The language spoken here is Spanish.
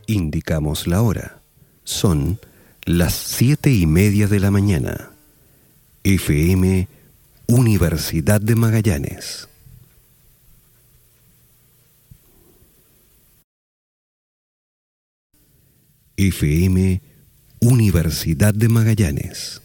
Indicamos la hora. Son las 7:30 de la mañana. FM Universidad de Magallanes. FM Universidad de Magallanes.